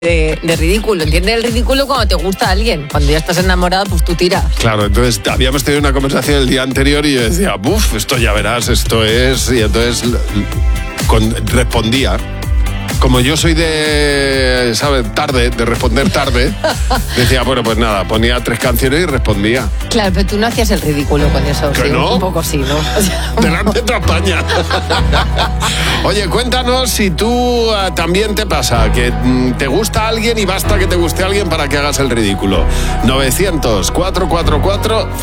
de ridículo. ¿Entiendes el ridículo cuando te gusta alguien? Cuando ya estás enamorada, pues tú tiras. Claro, entonces habíamos tenido una conversación el día anterior y yo decía, buf, esto ya verás, esto es... Y entonces respondía. Como yo soy de, ¿sabes? De responder tarde, decía, bueno, pues nada, ponía 3 canciones y respondía. Claro, pero tú no hacías el ridículo con eso. ¿Que sí, no? Un poco sí, ¿no? O sea, Delante de toda España. Oye, cuéntanos si tú también te pasa, que te gusta alguien y basta que te guste alguien para que hagas el ridículo. 900-444